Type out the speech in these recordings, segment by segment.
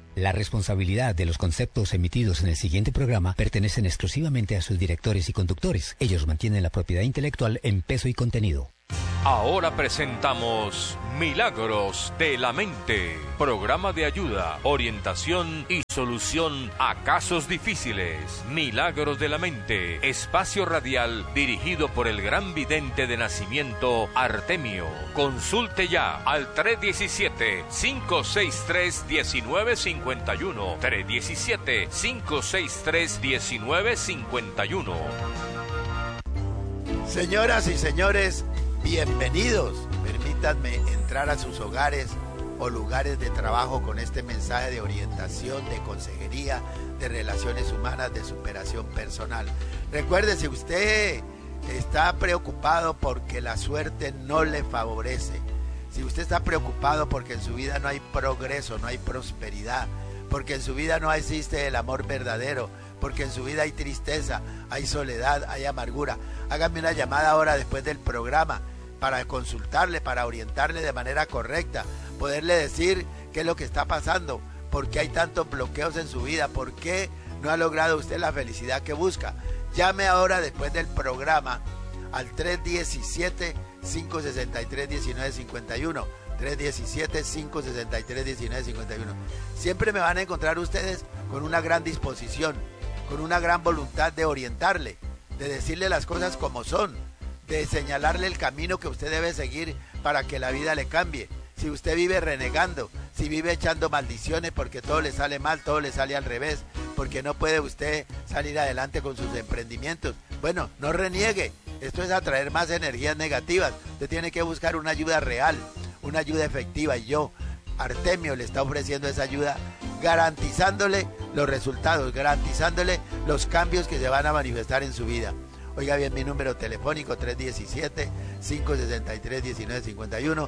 La responsabilidad de los conceptos emitidos en el siguiente programa pertenecen exclusivamente a sus directores y conductores. Ellos mantienen la propiedad intelectual en peso y contenido. Ahora presentamos Milagros de la Mente, programa de ayuda, orientación y solución a casos difíciles. Milagros de la Mente, espacio radial dirigido por el gran vidente de nacimiento Artemio. Consulte ya al 317-563-1951, 317-563-1951. Señoras y señores, bienvenidos. Permítanme entrar a sus hogares o lugares de trabajo con este mensaje de orientación, de consejería, de relaciones humanas, de superación personal. Recuerde, si usted está preocupado porque la suerte no le favorece, si usted está preocupado porque en su vida no hay progreso, no hay prosperidad, porque en su vida no existe el amor verdadero, porque en su vida hay tristeza, hay soledad, hay amargura, hágame una llamada ahora después del programa para consultarle, para orientarle de manera correcta, poderle decir qué es lo que está pasando, por qué hay tantos bloqueos en su vida, por qué no ha logrado usted la felicidad que busca. Llame ahora después del programa al 317-563-1951, 317-563-1951. Siempre me van a encontrar ustedes con una gran disposición, con una gran voluntad de orientarle, de decirle las cosas como son, de señalarle el camino que usted debe seguir para que la vida le cambie. Si usted vive renegando, si vive echando maldiciones porque todo le sale mal, todo le sale al revés, porque no puede usted salir adelante con sus emprendimientos, bueno, no reniegue. Esto es atraer más energías negativas. Usted tiene que buscar una ayuda real, una ayuda efectiva, y yo, Artemio, le está ofreciendo esa ayuda, garantizándole los resultados, garantizándole los cambios que se van a manifestar en su vida. Oiga bien mi número telefónico, 317-563-1951,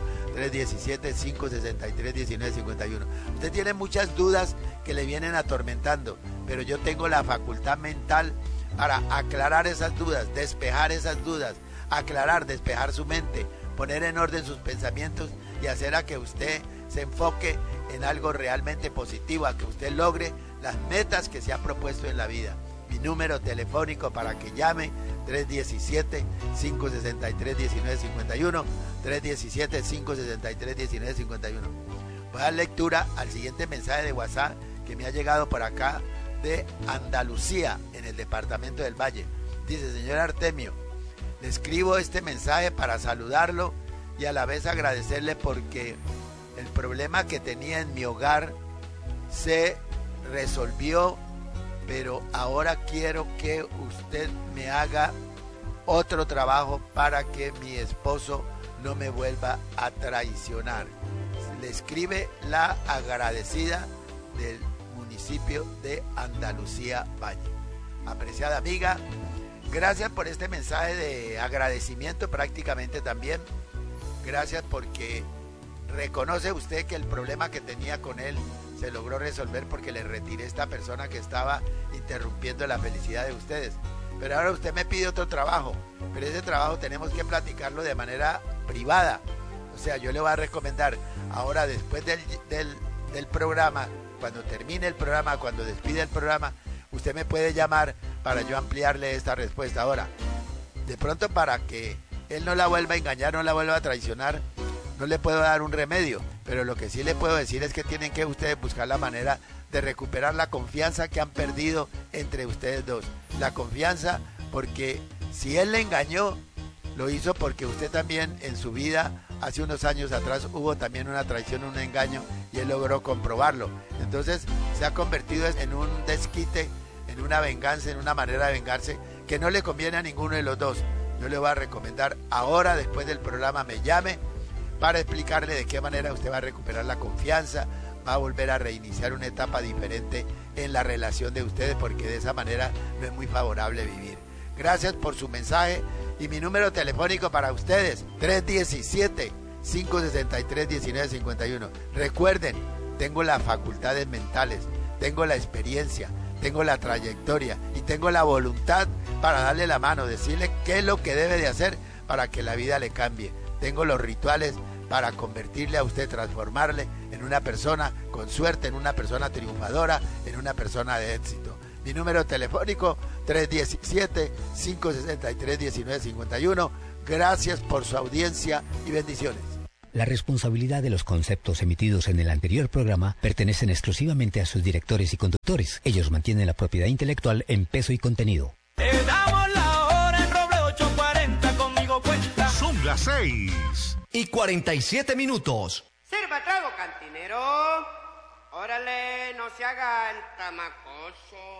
317-563-1951. Usted tiene muchas dudas que le vienen atormentando, pero yo tengo la facultad mental para aclarar esas dudas, despejar esas dudas, aclarar, despejar su mente, poner en orden sus pensamientos y hacer a que usted se enfoque en algo realmente positivo, a que usted logre las metas que se ha propuesto en la vida. Mi número telefónico para que llame, 317-563-1951, 317-563-1951. Voy a dar lectura al siguiente mensaje de WhatsApp que me ha llegado por acá de Andalucía, en el departamento del Valle. Dice: señor Artemio, le escribo este mensaje para saludarlo y a la vez agradecerle porque el problema que tenía en mi hogar se resolvió, pero ahora quiero que usted me haga otro trabajo para que mi esposo no me vuelva a traicionar. Le escribe la agradecida del municipio de Andalucía Valle. Apreciada amiga, gracias por este mensaje de agradecimiento prácticamente también. Gracias porque reconoce usted que el problema que tenía con él se logró resolver porque le retiré esta persona que estaba interrumpiendo la felicidad de ustedes. Pero ahora usted me pide otro trabajo, pero ese trabajo tenemos que platicarlo de manera privada. O sea, yo le voy a recomendar ahora después del programa, cuando termine el programa, cuando despide el programa, usted me puede llamar para yo ampliarle esta respuesta. Ahora, de pronto para que él no la vuelva a engañar, no la vuelva a traicionar, no le puedo dar un remedio, pero lo que sí le puedo decir es que tienen que ustedes buscar la manera de recuperar la confianza que han perdido entre ustedes dos. La confianza, porque si él le engañó, lo hizo porque usted también en su vida, hace unos años atrás, hubo también una traición, un engaño, y él logró comprobarlo. Entonces se ha convertido en un desquite, en una venganza, en una manera de vengarse que no le conviene a ninguno de los dos. Yo le voy a recomendar ahora, después del programa, me llame para explicarle de qué manera usted va a recuperar la confianza, va a volver a reiniciar una etapa diferente en la relación de ustedes, porque de esa manera no es muy favorable vivir. Gracias por su mensaje y mi número telefónico para ustedes, 317-563-1951. Recuerden, tengo las facultades mentales, tengo la experiencia, tengo la trayectoria y tengo la voluntad para darle la mano, decirle qué es lo que debe de hacer para que la vida le cambie. Tengo los rituales para convertirle a usted, transformarle en una persona con suerte, en una persona triunfadora, en una persona de éxito. Mi número telefónico 317-563-1951. Gracias por su audiencia y bendiciones. La responsabilidad de los conceptos emitidos en el anterior programa pertenecen exclusivamente a sus directores y conductores. Ellos mantienen la propiedad intelectual en peso y contenido. Le damos la hora en Roble 840, conmigo cuenta. Son las 6:47. Sirva trago, cantinero. Órale, no se haga el tamacoso.